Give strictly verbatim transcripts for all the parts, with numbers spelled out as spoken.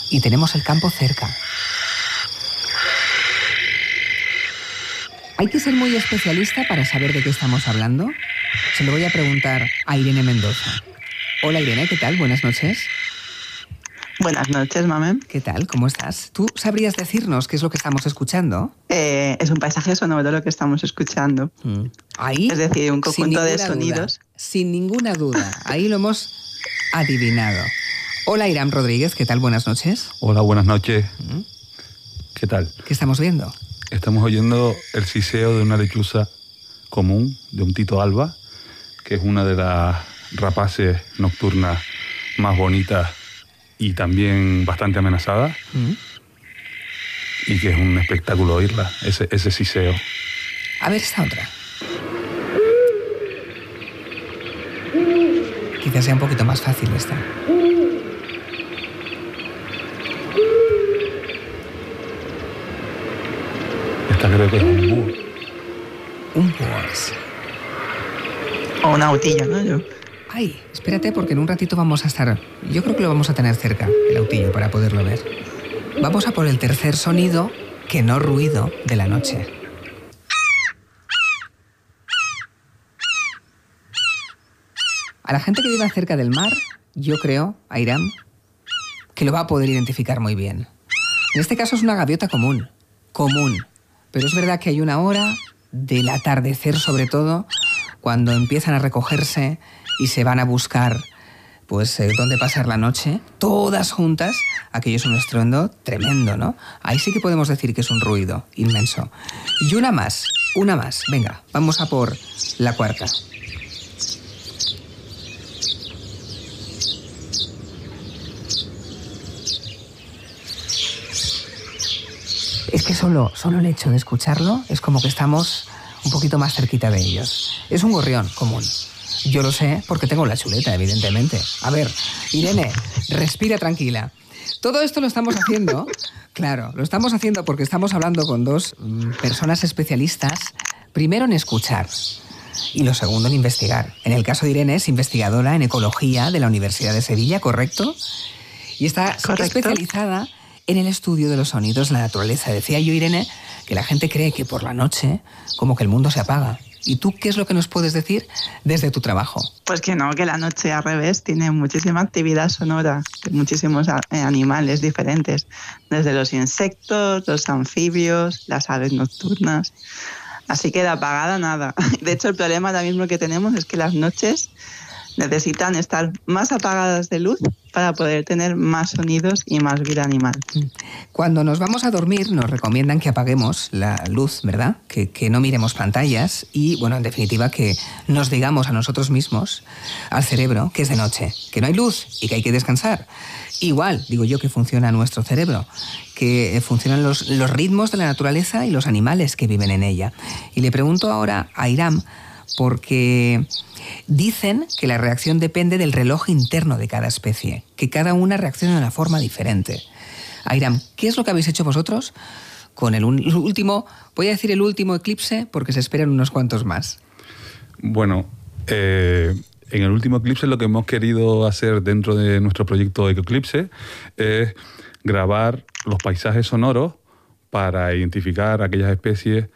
y tenemos el campo cerca. ¿Hay que ser muy especialista para saber de qué estamos hablando? Se lo voy a preguntar a Irene Mendoza. Hola Irene, ¿qué tal? Buenas noches. Buenas noches, Mamen. ¿Qué tal? ¿Cómo estás? ¿Tú sabrías decirnos qué es lo que estamos escuchando? Eh, es un paisaje sonoro lo que estamos escuchando. Mm. Ahí, es decir, un conjunto de sonidos. Duda, sin ninguna duda. Ahí lo hemos adivinado. Hola Irán Rodríguez, ¿qué tal? Buenas noches. Hola, buenas noches. ¿Mm? ¿Qué tal? ¿Qué estamos viendo? Estamos oyendo el siseo de una lechuza común, de un tito alba, que es una de las rapaces nocturnas más bonitas y también bastante amenazada, ¿Mm? y que es un espectáculo oírla, ese, ese siseo. A ver esta otra. Quizás sea un poquito más fácil esta. Esta creo que es un búho. Un búho es. O un autillo, ¿no? Yo. Ay, espérate porque en un ratito vamos a estar... Yo creo que lo vamos a tener cerca, el autillo, para poderlo ver. Vamos a por el tercer sonido, que no ruido, de la noche. A la gente que viva cerca del mar, yo creo, Airam, que lo va a poder identificar muy bien. En este caso es una gaviota común, común. Pero es verdad que hay una hora del atardecer, sobre todo, cuando empiezan a recogerse y se van a buscar pues eh, dónde pasar la noche, todas juntas. Aquello es un estruendo tremendo, ¿no? Ahí sí que podemos decir que es un ruido inmenso. Y una más, una más. Venga, vamos a por la cuarta. Es que solo, solo el hecho de escucharlo es como que estamos un poquito más cerquita de ellos. Es un gorrión común. Yo lo sé porque tengo la chuleta, evidentemente. A ver, Irene, respira tranquila. Todo esto lo estamos haciendo, claro, lo estamos haciendo porque estamos hablando con dos mm, personas especialistas, primero en escuchar y lo segundo en investigar. En el caso de Irene es investigadora en ecología de la Universidad de Sevilla, ¿correcto? Y está Correcto. especializada en el estudio de los sonidos de la naturaleza. Decía yo, Irene, que la gente cree que por la noche como que el mundo se apaga. ¿Y tú qué es lo que nos puedes decir desde tu trabajo? Pues que no, que la noche al revés tiene muchísima actividad sonora, de muchísimos animales diferentes, desde los insectos, los anfibios, las aves nocturnas. Así que de apagada nada. De hecho, el problema ahora mismo que tenemos es que las noches necesitan estar más apagadas de luz para poder tener más sonidos y más vida animal. Cuando nos vamos a dormir nos recomiendan que apaguemos la luz, ¿verdad? Que, que no miremos pantallas y, bueno, en definitiva, que nos digamos a nosotros mismos, al cerebro, que es de noche, que no hay luz y que hay que descansar. Igual, digo yo, que funciona nuestro cerebro, que funcionan los, los ritmos de la naturaleza y los animales que viven en ella. Y le pregunto ahora a Iram, porque dicen que la reacción depende del reloj interno de cada especie, que cada una reacciona de una forma diferente. Airam, ¿qué es lo que habéis hecho vosotros con el último, voy a decir el último eclipse, porque se esperan unos cuantos más? Bueno, eh, en el último eclipse lo que hemos querido hacer dentro de nuestro proyecto Ecoclipse es grabar los paisajes sonoros para identificar aquellas especies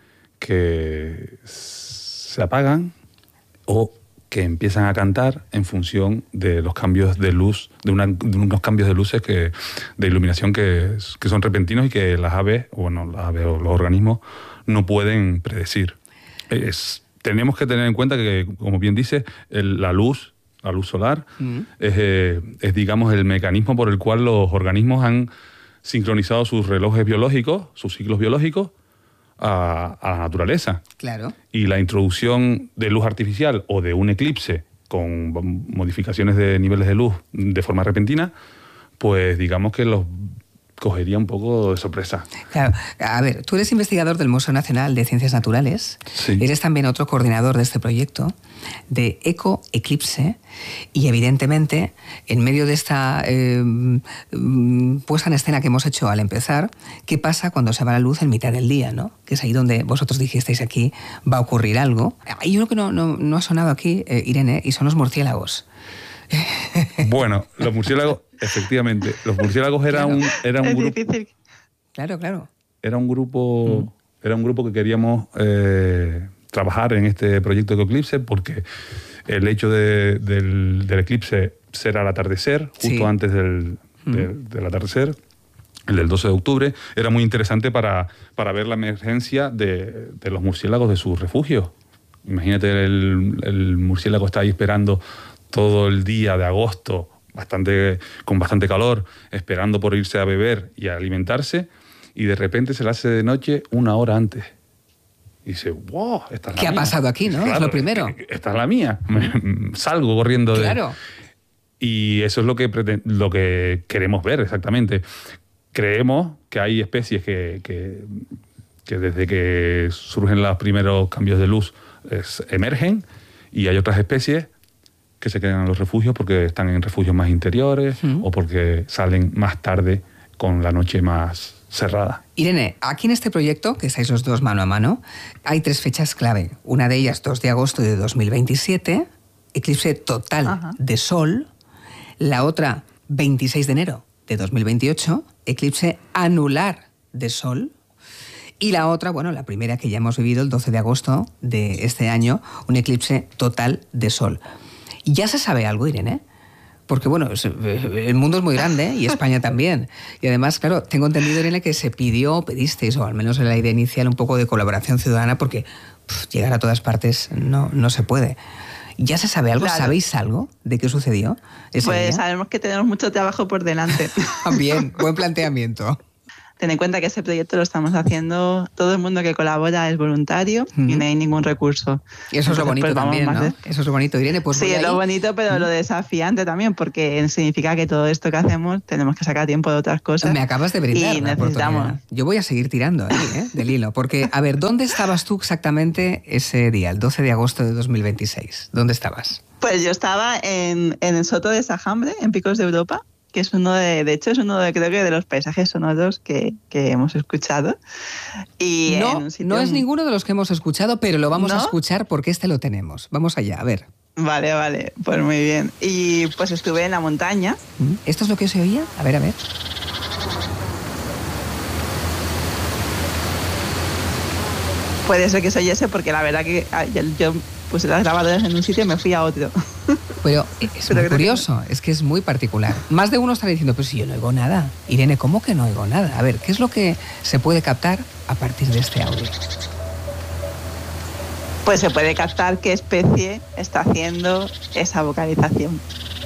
que se apagan o que empiezan a cantar en función de los cambios de luz, de, una, de unos cambios de luces que, de iluminación que, que son repentinos y que las aves, o bueno, las aves o los organismos no pueden predecir. Es, tenemos que tener en cuenta que, como bien dice, el, la luz, la luz solar, mm. es, eh, es, digamos, el mecanismo por el cual los organismos han sincronizado sus relojes biológicos, sus ciclos biológicos, A, a la naturaleza. Claro. Y la introducción de luz artificial o de un eclipse con modificaciones de niveles de luz de forma repentina, pues digamos que los cogería un poco de sorpresa. Claro. A ver, tú eres investigador del Museo Nacional de Ciencias Naturales. Sí. Eres también otro coordinador de este proyecto de Ecoclipse y evidentemente en medio de esta eh, puesta en escena que hemos hecho al empezar, ¿qué pasa cuando se va la luz en mitad del día, ¿no? Que es ahí donde vosotros dijisteis aquí va a ocurrir algo. Hay uno que no, no, no ha sonado aquí, eh, Irene, y son los murciélagos. Bueno, los murciélagos, efectivamente, los murciélagos era Claro. un, era un Es grupo... difícil. Claro, claro. Era un grupo, era un grupo que queríamos eh, trabajar en este proyecto de Eclipse porque el hecho de- del, del eclipse ser al atardecer, justo Sí. antes del, del- del atardecer, el del doce de octubre, era muy interesante para, para ver la emergencia de, de los murciélagos de sus refugios. Imagínate, el, el murciélago está ahí esperando todo el día de agosto, bastante, con bastante calor, esperando por irse a beber y a alimentarse, y de repente se le hace de noche una hora antes. Y dice, wow, esta es la ¿Qué ha mía. pasado aquí, no? Es lo primero. Esta es la mía. Salgo corriendo de... Claro. Y eso es lo que, preten- lo que queremos ver exactamente. Creemos que hay especies que, que, que desde que surgen los primeros cambios de luz es- emergen, y hay otras especies que se quedan en los refugios porque están en refugios más interiores Mm. o porque salen más tarde con la noche más cerrada. Irene, aquí en este proyecto, que estáis los dos mano a mano, hay tres fechas clave. Una de ellas, dos de agosto de dos mil veintisiete, eclipse total Ajá. de Sol. La otra, veintiséis de enero de dos mil veintiocho, eclipse anular de Sol. Y la otra, bueno, la primera que ya hemos vivido, el doce de agosto de este año, un eclipse total de Sol. ¿Ya se sabe algo, Irene? Porque, bueno, es- el mundo es muy grande y España también. Y además, claro, tengo entendido, Irene, que se pidió, pedisteis, o al menos en la idea inicial, un poco de colaboración ciudadana, porque pf, llegar a todas partes no, no se puede. ¿Ya se sabe algo? Claro. ¿Sabéis algo de qué sucedió ese Pues día? sabemos que tenemos mucho trabajo por delante. Bien, buen planteamiento. Ten en cuenta que este proyecto lo estamos haciendo, todo el mundo que colabora es voluntario Ujú. y no hay ningún recurso. Y eso es lo Entonces, bonito pues, vamos también, más ¿no? de- Eso es lo bonito, Irene. Pues sí, voy es lo ahí. bonito, pero lo desafiante también, porque significa que todo esto que hacemos tenemos que sacar tiempo de otras cosas. Me acabas de brindar y la necesitamos. oportunidad. Yo voy a seguir tirando ahí, ¿eh? del hilo. Porque, a ver, ¿dónde estabas tú exactamente ese día, el doce de agosto de dos mil veintiséis? ¿Dónde estabas? Pues yo estaba en, en el Soto de Sajambre, en Picos de Europa, que es uno de, de hecho, es uno de, creo que de los paisajes sonoros que, que hemos escuchado. Y en No, un sitio- no es ninguno de los que hemos escuchado, pero lo vamos a ¿No? escuchar porque este lo tenemos. Vamos allá, a ver. Vale, vale, pues muy bien. Y pues estuve en la montaña. ¿Mm? ¿Esto es lo que se oía? A ver, a ver. Puede ser que se oyese porque la verdad que ah, yo, yo puse las grabadoras en un sitio y me fui a otro. Pero es Pero muy creo que- curioso, es que es muy particular. Más de uno estará diciendo, pues si yo no oigo nada. Irene, ¿cómo que no oigo nada? A ver, ¿qué es lo que se puede captar a partir de este audio? Pues se puede captar qué especie está haciendo esa vocalización.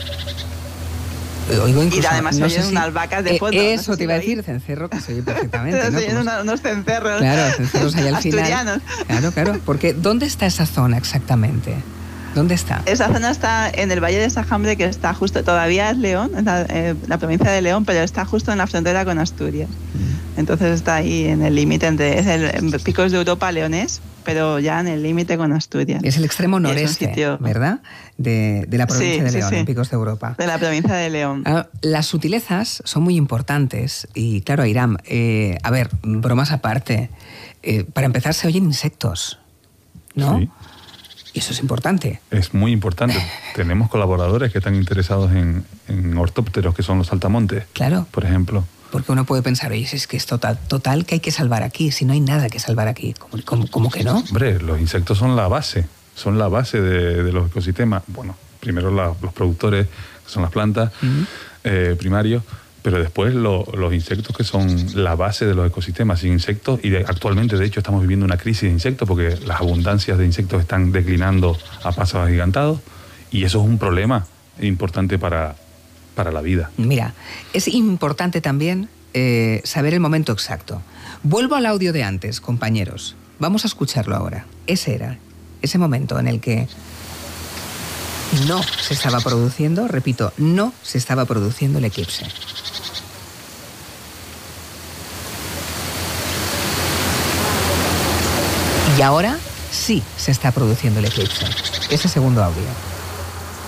Oigo incluso, Y además no se sé oyen si- unas vacas de Eh, fondo, no sé Eso si te iba a lo decir, oís. cencerro, que se oye perfectamente. Se ¿no? oyen Como- una- unos cencerros. Claro, cencerros ahí al final. asturianos. Claro, claro. Porque ¿dónde está esa zona exactamente? ¿Dónde está? Esa zona está en el Valle de Sajambre, que está justo, todavía es León, es la, eh, la provincia de León, pero está justo en la frontera con Asturias. Entonces está ahí en el límite entre, es el en Picos de Europa leonés, pero ya en el límite con Asturias. Es el extremo Y es un noreste, sitio- ¿verdad? De, de la provincia Sí, de sí, León, sí. en Picos de Europa. De la provincia de León. Ah, las sutilezas son muy importantes y claro, Airam, eh, a ver, bromas aparte, eh, para empezar se oyen insectos, ¿no? Sí. Y eso es importante. Es muy importante. Tenemos colaboradores que están interesados en, en ortópteros, que son los saltamontes, Claro, por ejemplo. porque uno puede pensar, oye, si es que es total, total que hay que salvar aquí, si no hay nada que salvar aquí, ¿cómo, cómo- cómo que no? Hombre, los insectos son la base, son la base de, de los ecosistemas. Bueno, primero la- los productores, que son las plantas, Ujú. eh, primarios, pero después lo- los insectos, que son la base de los ecosistemas. Sin insectos, y de- actualmente de hecho estamos viviendo una crisis de insectos porque las abundancias de insectos están declinando a pasos agigantados, y eso es un problema importante para, para la vida. Mira, es importante también eh, saber el momento exacto. Vuelvo al audio de antes, compañeros. Vamos a escucharlo ahora. Ese era, ese momento en el que no se estaba produciendo, repito, no se estaba produciendo el eclipse. Y ahora sí se está produciendo el eclipse. Ese segundo audio.